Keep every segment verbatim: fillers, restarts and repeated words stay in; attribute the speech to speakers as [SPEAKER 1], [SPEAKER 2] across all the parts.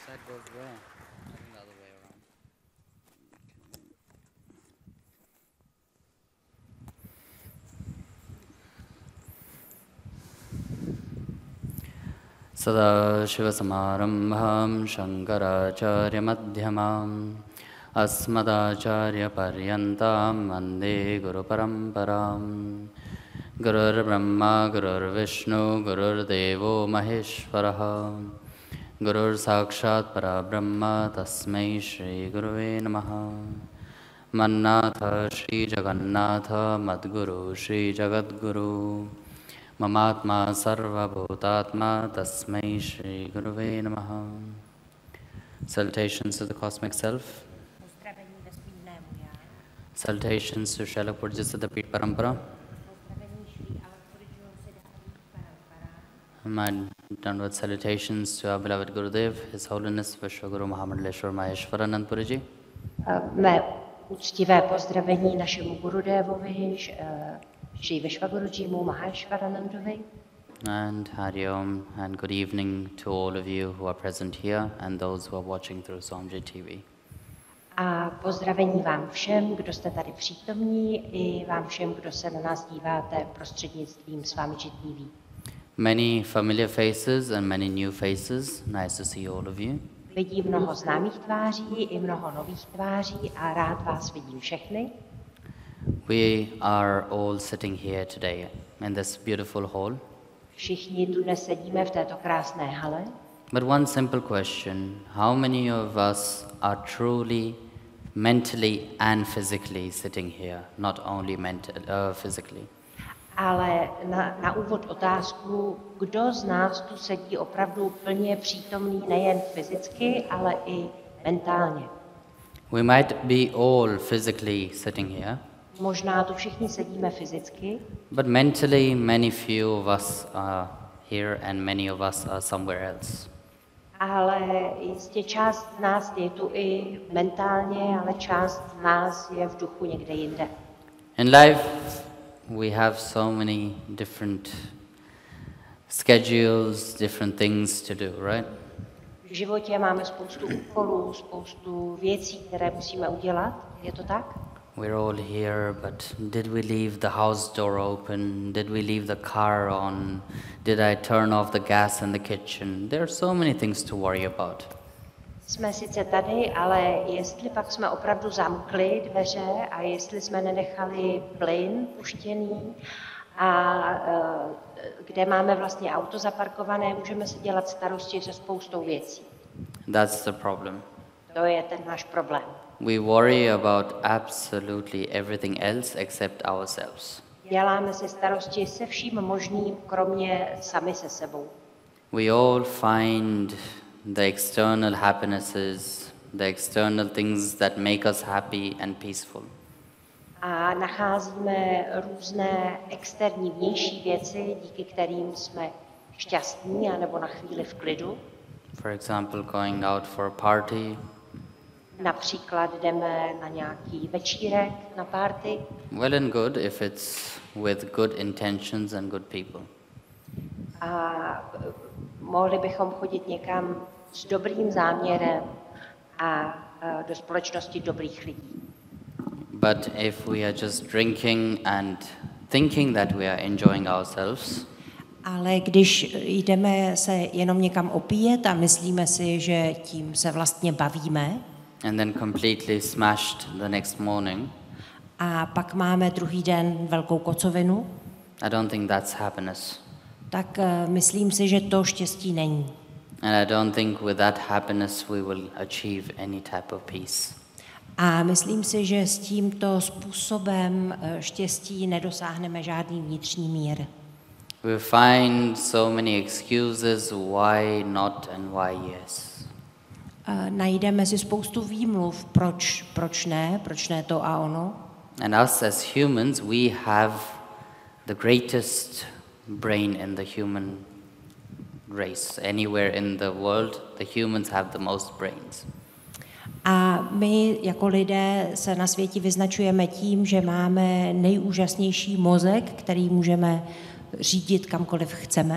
[SPEAKER 1] Side goes where? I think the other way around. Sadashivasamarambham Shankaracharyamadhyamam Asmadacharyaparyantam Vande Guru Paramparam. Gurur Brahma Gurur Vishnu Gurur Devo Maheshwaraha Gurur Sakshat Parabrahma Tasmai Shri Guruve Namaha. Mannatha Shri Jagannatha Madguru Shri Jagadguru Mamatma Sarva Bhutatma Tasmai Shri Guruve Namaha. Salutations to the Cosmic Self. Salutations to Srila Purjasiddha Peeth Parampara. My downward salutations to our beloved Gurudev, His Holiness Vishwaguru Mahamadaleshwar Maheshwaranand Puriji.
[SPEAKER 2] Mé úctivé pozdravení našemu Gurudevovi, Shri Vishwagurujimu Maheshwaranandovi.
[SPEAKER 1] And Hari Om, and good evening to all of you who are present here and those who are watching through Swamiji T V.
[SPEAKER 2] A pozdravení vám všem, kdo jste tady přítomní, i vám všem, kdo se na nás díváte prostřednictvím Swamiji T V.
[SPEAKER 1] Many familiar faces and many new faces. Nice to see all of you.
[SPEAKER 2] Vidím mnoho známých tváří i mnoho nových tváří a rád vás vidím všechny.
[SPEAKER 1] We are all sitting here today in this beautiful hall.
[SPEAKER 2] Všichni tu dnes sedíme v této krásné hale.
[SPEAKER 1] But one simple question, how many of us are truly mentally and physically sitting here, not only mental, uh, physically?
[SPEAKER 2] Ale na, na úvod otázku, kdo z nás tu sedí opravdu plně přítomný nejen fyzicky, ale i mentálně.
[SPEAKER 1] We might be all physically sitting here.
[SPEAKER 2] Možná tu všichni sedíme fyzicky,
[SPEAKER 1] but mentally many few of us are here and many of us are somewhere else.
[SPEAKER 2] Ale jistě část z nás je tu i mentálně, ale část z nás je v duchu někde jinde.
[SPEAKER 1] In life we have so many different schedules, different things to do, right?
[SPEAKER 2] V životě máme spoustu úkolů, spoustu věcí, které musíme udělat. Je to tak?
[SPEAKER 1] We're all here, but did we leave the house door open? Did we leave the car on? Did I turn off the gas in the kitchen? There are so many things to worry about.
[SPEAKER 2] Jsme sice tady, ale jestli pak jsme opravdu zamkli dveře a jestli jsme nenechali plyn puštěný a uh, kde máme vlastně auto zaparkované, můžeme si dělat starosti se spoustou věcí.
[SPEAKER 1] That's the problem.
[SPEAKER 2] To je ten náš problém.
[SPEAKER 1] We worry about absolutely everything else except ourselves.
[SPEAKER 2] Děláme si starosti se vším možným, kromě sami se sebou.
[SPEAKER 1] We all find the external happinesses, the external things that make us happy and peaceful.
[SPEAKER 2] A nacházíme různé externí vnější věci, díky kterým jsme šťastní anebo na chvíli v klidu.
[SPEAKER 1] For example, going out for a party.
[SPEAKER 2] Například jdeme na nějaký večírek, na party.
[SPEAKER 1] Well and good if it's with good intentions and good people.
[SPEAKER 2] A mohli bychom chodit někam s dobrým záměrem a do společnosti dobrých lidí.
[SPEAKER 1] But if we are just drinking and thinking that we are enjoying ourselves,
[SPEAKER 2] ale když jdeme se jenom někam opíjet a myslíme si, že tím se vlastně bavíme,
[SPEAKER 1] and then completely smashed the next morning,
[SPEAKER 2] a pak máme druhý den velkou kocovinu,
[SPEAKER 1] I don't think that's happiness.
[SPEAKER 2] Tak uh, myslím si, že to štěstí není.
[SPEAKER 1] And I don't think with that happiness we will achieve any type of peace.
[SPEAKER 2] A myslím si, že s tímto způsobem uh, štěstí nedosáhneme žádný vnitřní mír.
[SPEAKER 1] We find so many excuses why not and why yes.
[SPEAKER 2] Uh, najdeme si spoustu výmluv, proč, proč ne, proč ne to a ono.
[SPEAKER 1] And us as humans, we have the greatest brain in the human race. Anywhere in the world, the humans have the most brains.
[SPEAKER 2] A my jako lidé se na světě vyznačujeme tím, že máme nejúžasnější mozek, který můžeme řídit kamkoliv chceme.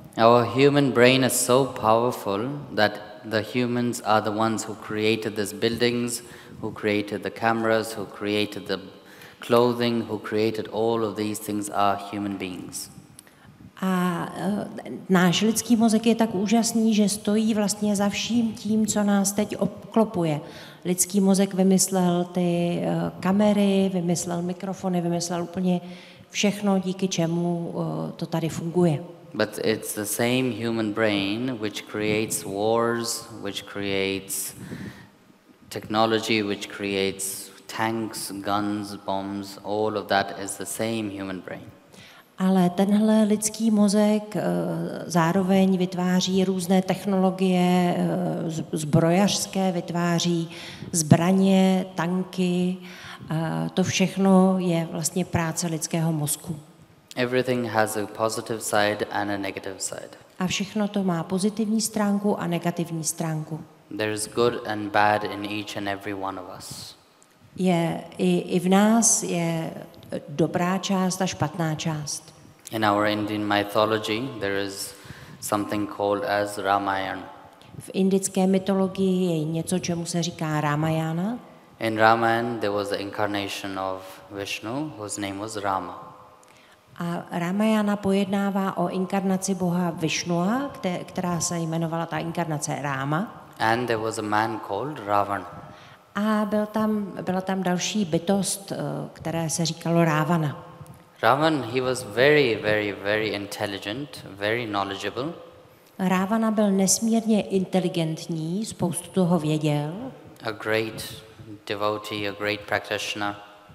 [SPEAKER 1] Our human brain is so powerful that the humans are the ones who created these buildings, who created the cameras, who created the clothing, who created all of these things are human beings.
[SPEAKER 2] A uh, náš lidský mozek je tak úžasný, že stojí vlastně za vším tím, co nás teď obklopuje. Lidský mozek vymyslel ty uh, kamery, vymyslel mikrofony, vymyslel úplně všechno, díky čemu uh, to tady funguje.
[SPEAKER 1] But it's the same human brain which creates wars, which creates technology, which creates tanks, guns, bombs, all of that is the same human brain.
[SPEAKER 2] Ale tenhle lidský mozek zároveň vytváří různé technologie zbrojařské, vytváří zbraně, tanky. To všechno je vlastně práce lidského mozku.
[SPEAKER 1] Everything has a positive side and a negative side.
[SPEAKER 2] A všechno to má pozitivní stránku a negativní stránku.
[SPEAKER 1] There is good and bad in each and every one of us.
[SPEAKER 2] Je i, i v nás je dobrá část a špatná část.
[SPEAKER 1] In our Indian mythology, there is something called as Ramayana.
[SPEAKER 2] V indické mytologii je něco, čemu se říká Ramayana.
[SPEAKER 1] In Ramayana, there was the incarnation of Vishnu, whose name was Rama.
[SPEAKER 2] A Ramayana pojednává o inkarnaci boha Vishnua, která se jmenovala ta inkarnace Ráma.
[SPEAKER 1] And there was a man called Ravana.
[SPEAKER 2] A byl tam, byla tam další bytost, které se říkalo Rávana.
[SPEAKER 1] Ravan, he was very, very, very intelligent, very knowledgeable.
[SPEAKER 2] Rávana byl nesmírně inteligentní, spoustu toho věděl.
[SPEAKER 1] A great devotee, a great practitioner.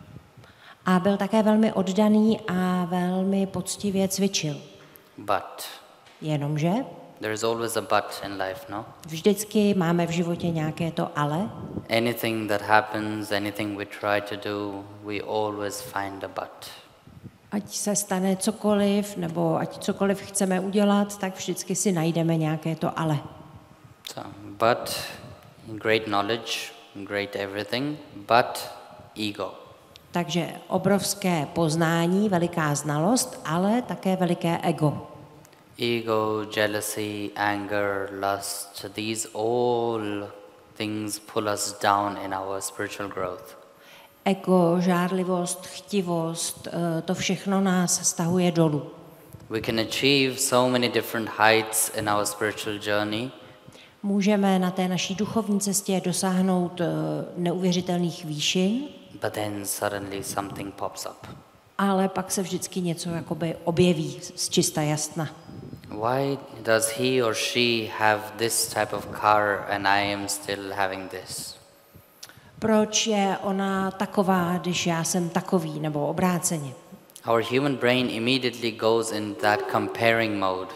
[SPEAKER 2] A byl také velmi oddaný a velmi poctivě cvičil.
[SPEAKER 1] But
[SPEAKER 2] Jenomže
[SPEAKER 1] there is always a but in life, no?
[SPEAKER 2] Vždycky máme v životě nějaké to ale.
[SPEAKER 1] Anything that happens, anything we try to do, we always find a but.
[SPEAKER 2] Ať se stane cokoliv, nebo ať cokoliv chceme udělat, tak vždycky si najdeme nějaké to ale.
[SPEAKER 1] So, but great knowledge, great everything, but ego.
[SPEAKER 2] Takže obrovské poznání, veliká znalost, ale také veliké ego.
[SPEAKER 1] Ego, jealousy, anger, lust, these all things pull us down in our spiritual growth.
[SPEAKER 2] Ego, žárlivost, chtivost, to všechno nás stahuje dolů.
[SPEAKER 1] We can achieve so many different heights in our spiritual journey.
[SPEAKER 2] Můžeme na té naší duchovní cestě dosáhnout neuvěřitelných výšin,
[SPEAKER 1] But then suddenly something pops up.
[SPEAKER 2] ale pak se vždycky něco jakoby objeví z čista jasna.
[SPEAKER 1] Why does he or she have this type of car and I am still having this?
[SPEAKER 2] Proč je ona taková, když já jsem takový, nebo obráceně?
[SPEAKER 1] Our human brain immediately goes in that comparing mode.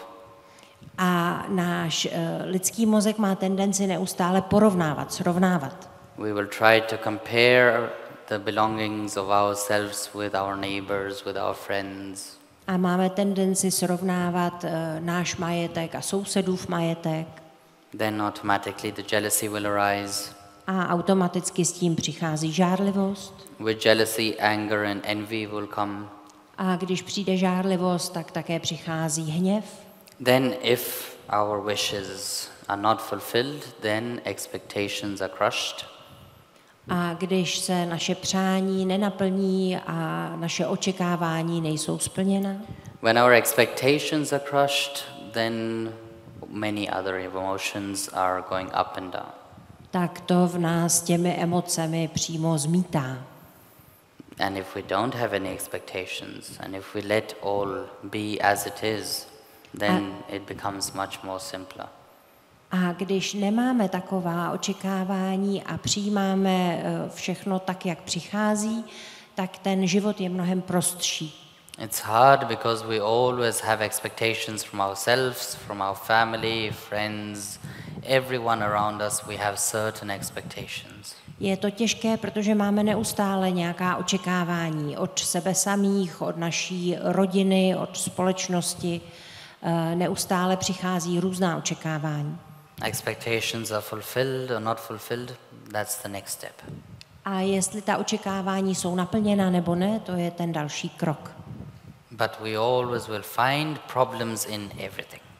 [SPEAKER 2] A náš uh, lidský mozek má tendenci neustále porovnávat, srovnávat.
[SPEAKER 1] We will try to compare the belongings of ourselves with our neighbors, with our friends.
[SPEAKER 2] A máme tendenci srovnávat uh, náš majetek a sousedův majetek.
[SPEAKER 1] Then automatically the jealousy will arise.
[SPEAKER 2] A automaticky s tím přichází žárlivost.
[SPEAKER 1] With jealousy, anger and envy will come.
[SPEAKER 2] A když přijde žárlivost, tak také přichází hněv.
[SPEAKER 1] Then if our wishes are not fulfilled, then expectations are crushed.
[SPEAKER 2] A když se naše přání nenaplní a naše očekávání nejsou splněna,
[SPEAKER 1] When our expectations are crushed, then many other emotions are going up and down.
[SPEAKER 2] tak to v nás těmi emocemi přímo zmítá.
[SPEAKER 1] And if we don't have any expectations, and if we let all be as it is, then it becomes much more simpler.
[SPEAKER 2] A když nemáme taková očekávání a přijímáme všechno tak, jak přichází, tak ten život je mnohem prostší.
[SPEAKER 1] It's hard because we always have expectations from ourselves, from our family, friends, everyone around us, we have certain expectations.
[SPEAKER 2] Je to těžké, protože máme neustále nějaká očekávání od sebe samých, od naší rodiny, od společnosti. Neustále přichází různá očekávání.
[SPEAKER 1] Expectations are fulfilled or not fulfilled, that's the next step.
[SPEAKER 2] A jestli ta očekávání jsou naplněna nebo ne, to je ten další krok.
[SPEAKER 1] But we always will find problems in everything.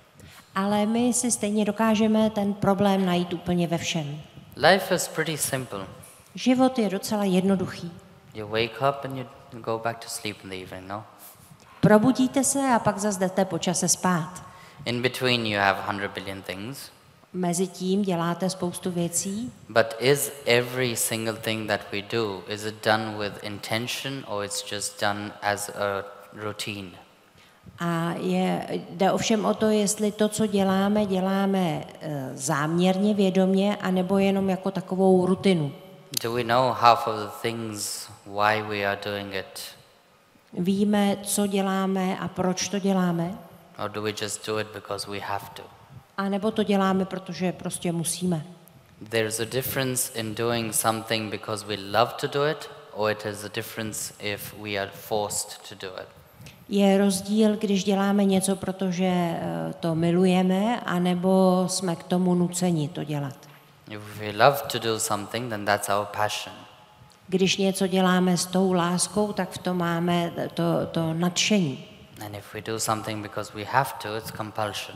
[SPEAKER 2] Ale my si stejně dokážeme ten problém najít úplně ve všem.
[SPEAKER 1] Life is pretty simple.
[SPEAKER 2] Život je docela jednoduchý.
[SPEAKER 1] You wake up and you go back to sleep in the evening, no?
[SPEAKER 2] Probudíte se a pak zase jdete po čase spát.
[SPEAKER 1] In between you have a hundred billion things.
[SPEAKER 2] Mezitím děláte spoustu věcí.
[SPEAKER 1] But is every single thing that we do, is it done with intention or it's just done as a routine?
[SPEAKER 2] A je, jde ovšem o to, jestli to, co děláme, děláme e, záměrně, vědomě, anebo jenom jako takovou rutinu.
[SPEAKER 1] Do we know half of the things why we are doing it?
[SPEAKER 2] Víme, co děláme a proč to děláme?
[SPEAKER 1] Or do we just do it because we have to?
[SPEAKER 2] A nebo to děláme, protože prostě musíme.
[SPEAKER 1] There's a difference in doing something because we love to do it, or it is a difference if we are forced to do it.
[SPEAKER 2] Je rozdíl, když děláme něco, protože e, to milujeme, anebo jsme k tomu nuceni to dělat.
[SPEAKER 1] If we love to do something, then that's our passion.
[SPEAKER 2] Když něco děláme s tou láskou, tak v tom máme to, to nadšení.
[SPEAKER 1] And if we do something because we have to, it's compulsion.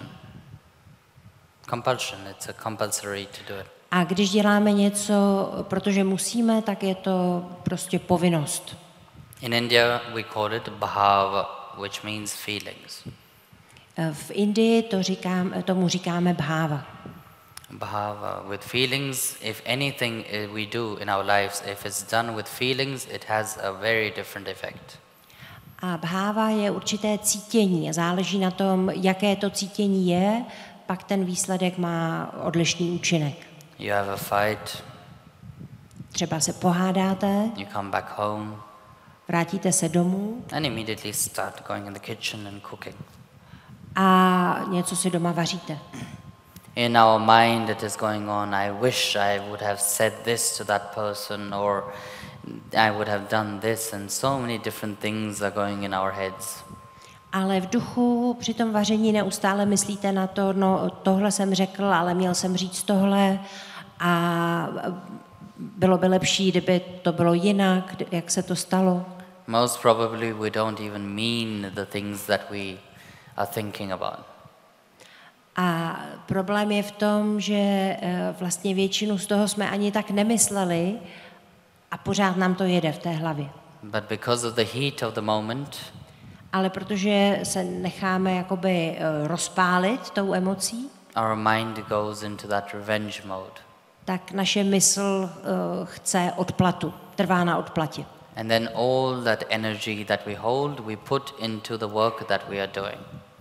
[SPEAKER 1] Compulsion, it's a compulsory to do it.
[SPEAKER 2] A když děláme něco, protože musíme, tak je to prostě povinnost.
[SPEAKER 1] In India, we call it bhava, which means feelings.
[SPEAKER 2] V Indii to říkám, tomu říkáme bháva.
[SPEAKER 1] Bhava, with feelings, if anything we do in our lives, if it's done with feelings, it has a very different effect.
[SPEAKER 2] A bháva je určité cítění. Záleží na tom, jaké to cítění je, pak ten výsledek má odlišný účinek.
[SPEAKER 1] You have a fight.
[SPEAKER 2] Třeba se pohádáte,
[SPEAKER 1] You come back home.
[SPEAKER 2] vrátíte se domů
[SPEAKER 1] And immediately start going in the kitchen and cooking.
[SPEAKER 2] a něco si doma vaříte.
[SPEAKER 1] In our mind it is going on, I wish I would have said this to that person, or I would have done this, and so many different things are going in our heads.
[SPEAKER 2] Ale v duchu při tom vaření neustále myslíte na to, no tohle jsem řekl, ale měl jsem říct tohle a bylo by lepší, kdyby to bylo jinak, jak se to stalo.
[SPEAKER 1] Most probably we don't even mean the things that we are thinking about.
[SPEAKER 2] A problém je v tom, že vlastně většinu z toho jsme ani tak nemysleli a pořád nám to jede v té hlavě.
[SPEAKER 1] But because of the heat of the moment,
[SPEAKER 2] Ale protože se necháme jakoby rozpálit tou emocí,
[SPEAKER 1] our mind goes into that revenge mode.
[SPEAKER 2] tak naše mysl uh, chce odplatu, trvá na odplatě.
[SPEAKER 1] And then all that energy that we hold, we put into the work that we are doing.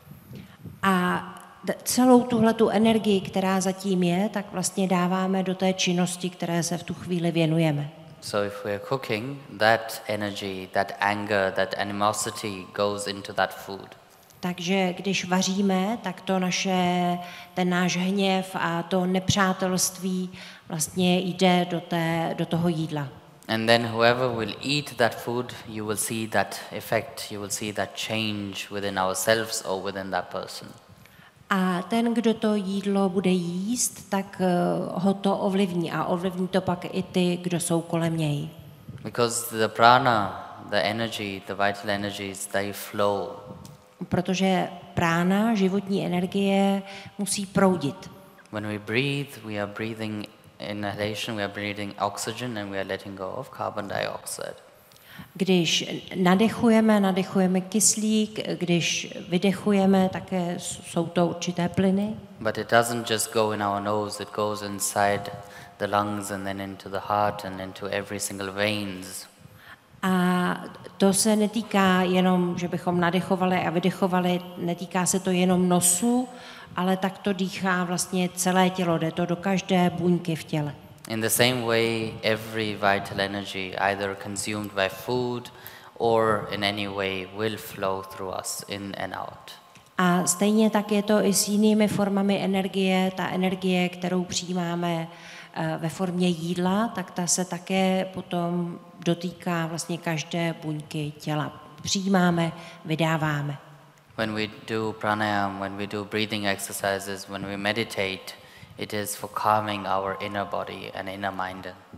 [SPEAKER 2] A celou tuhletu energii, která zatím je, tak vlastně dáváme do té činnosti, které se v tu chvíli věnujeme.
[SPEAKER 1] So if we are cooking, that energy, that anger, that animosity goes into that food.
[SPEAKER 2] Takže když vaříme, tak to naše, ten náš hněv a to nepřátelství vlastně jde do, té, do toho jídla.
[SPEAKER 1] And then whoever will eat that food, you will see that effect, you will see that change within ourselves or within that person.
[SPEAKER 2] A ten, kdo to jídlo bude jíst, tak ho to ovlivní a ovlivní to pak i ty, kdo jsou kolem něj.
[SPEAKER 1] Because the prana, the energy, the vital energies, they flow.
[SPEAKER 2] Protože prána, životní energie, musí proudit.
[SPEAKER 1] When we breathe, we are breathing inhalation, we are breathing oxygen and we are letting go of carbon dioxide.
[SPEAKER 2] Když nadechujeme, nadechujeme kyslík, když vydechujeme, také jsou to určité plyny.
[SPEAKER 1] But it doesn't just go in our nose, it goes inside the lungs and then into the heart and into every single veins.
[SPEAKER 2] A to se netýká jenom, že bychom nadechovali a vydechovali, netýká se to jenom nosu, ale tak to dýchá vlastně celé tělo, jde to do každé buňky v těle.
[SPEAKER 1] In the same way, every vital energy, either consumed by food or in any way, will flow through us in and out.
[SPEAKER 2] A stejně tak je to i s jinými formami energie. Ta energie, kterou přijímáme ve formě jídla, tak ta se také potom dotýká vlastně každé buňky těla. Přijímáme, vydáváme.
[SPEAKER 1] When we do pranayama, when we do breathing exercises, when we meditate, it is for calming our inner body and inner mind.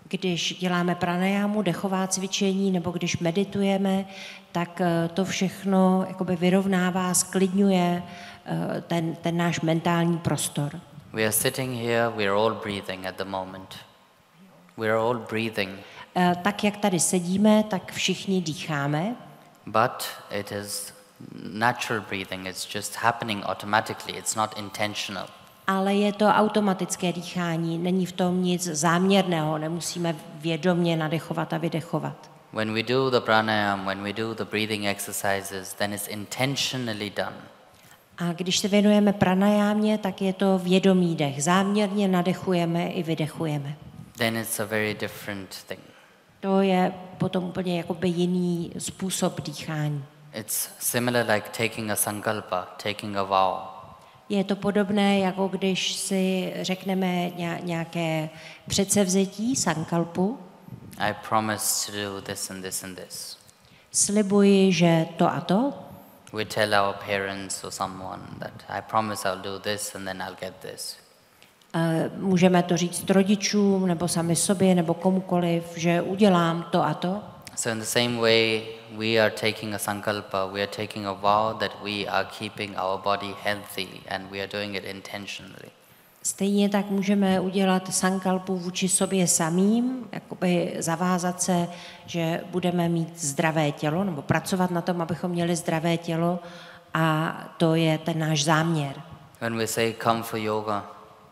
[SPEAKER 2] Když děláme pranajámu, dechová cvičení, nebo když meditujeme, tak to všechno jakoby vyrovnává, sklidňuje ten, ten náš mentální prostor.
[SPEAKER 1] We are sitting here, we are all breathing at the moment. We are all breathing.
[SPEAKER 2] Tak, jak tady sedíme, tak všichni dýcháme.
[SPEAKER 1] But it is natural breathing, it's just happening automatically, it's not intentional.
[SPEAKER 2] Ale je to automatické dýchání, není v tom nic záměrného, nemusíme vědomě nadechovat a vydechovat.
[SPEAKER 1] When we do the pranayama, when we do the breathing exercises, then it's intentionally done.
[SPEAKER 2] A když se věnujeme pranajámě, tak je to vědomý dech. Záměrně nadechujeme i vydechujeme.
[SPEAKER 1] Then it's a very different thing.
[SPEAKER 2] To je potom úplně jakoby jiný způsob dýchání.
[SPEAKER 1] It's similar like taking a sankalpa, taking a vow.
[SPEAKER 2] Je to podobné, jako když si řekneme nějaké předsevzetí, sankalpu.
[SPEAKER 1] I promise to do this and this and this.
[SPEAKER 2] Slibuji, že to a to.
[SPEAKER 1] We tell our parents or someone that I promise I'll do this and then I'll get this.
[SPEAKER 2] Můžeme to říct rodičům, nebo sami sobě, nebo komukoliv, že udělám to a to.
[SPEAKER 1] So in the same way, we are taking a sankalpa, we are taking a vow that we are keeping our body healthy and we are doing it intentionally.
[SPEAKER 2] Stejně tak můžeme udělat sankalpu vůči sobě samým, jakoby zavázat se, že budeme mít zdravé tělo, nebo pracovat na tom, abychom měli zdravé tělo, a to je ten náš záměr.
[SPEAKER 1] When we say come for yoga,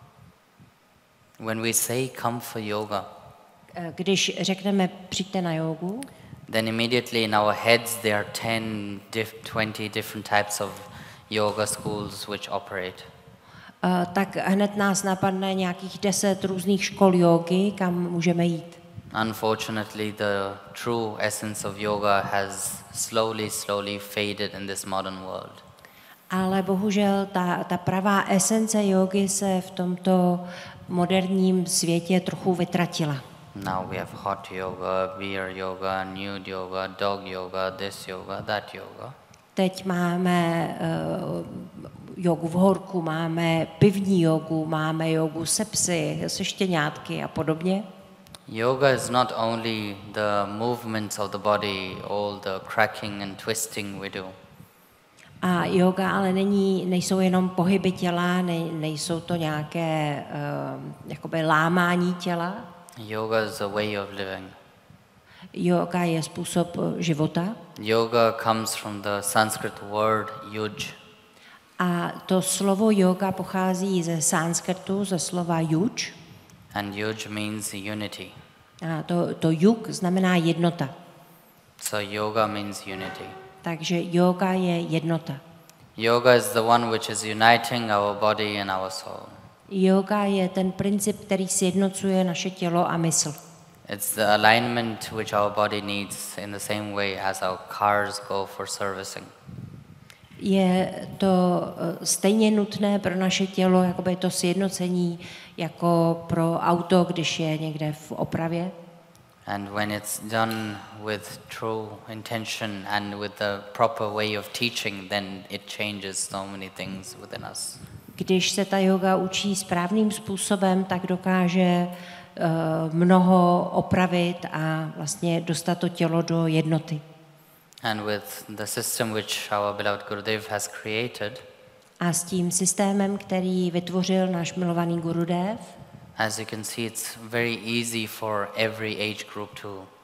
[SPEAKER 1] when we say come for yoga,
[SPEAKER 2] když řekneme přijďte na jógu,
[SPEAKER 1] then immediately in our heads there are ten, twenty different types of yoga schools which operate.
[SPEAKER 2] Uh, tak hned nás napadne nějakých deset různých škol jógy, kam můžeme jít.
[SPEAKER 1] Unfortunately, the true essence of yoga has slowly, slowly faded in this modern world.
[SPEAKER 2] Ale bohužel ta, ta pravá esence jógy se v tomto moderním světě trochu vytratila.
[SPEAKER 1] Now we have hot yoga, beer yoga, nude yoga, dog yoga, this yoga, that yoga.
[SPEAKER 2] Teď máme uh, jogu v horku, máme pivní jogu, máme jogu se psy, se štěňátky a podobně.
[SPEAKER 1] Yoga is not only the movements of the body, all the cracking and twisting we do.
[SPEAKER 2] A yoga ale není, nejsou jenom pohyby těla, ne, nejsou to nějaké uh, jakoby lámání těla.
[SPEAKER 1] Yoga is a way of living.
[SPEAKER 2] Yoga je způsob života.
[SPEAKER 1] Yoga comes from the Sanskrit word yuj.
[SPEAKER 2] A to slovo yoga pochází ze sanskrtu, ze slova yuj.
[SPEAKER 1] And yuj means unity.
[SPEAKER 2] A to, to yug znamená jednota.
[SPEAKER 1] So yoga means unity.
[SPEAKER 2] Takže yoga je jednota.
[SPEAKER 1] Yoga is the one which is uniting our body and our soul.
[SPEAKER 2] Yoga je ten princip, který sjednocuje naše tělo a mysl.
[SPEAKER 1] It's the alignment which our body needs in the same way as our cars go for servicing.
[SPEAKER 2] Je to stejně nutné pro naše tělo, jakoby to sjednocení jako pro auto, když je někde v opravě.
[SPEAKER 1] And when it's done with true intention and with the proper way of teaching, then it changes so many things within us.
[SPEAKER 2] Když se ta yoga učí správným způsobem, tak dokáže uh, mnoho opravit a vlastně dostat to tělo do jednoty.
[SPEAKER 1] And with the system which our beloved Gurudev has created,
[SPEAKER 2] a s tím systémem, který vytvořil náš milovaný Gurudev,
[SPEAKER 1] as you can see, it's very easy for every age group to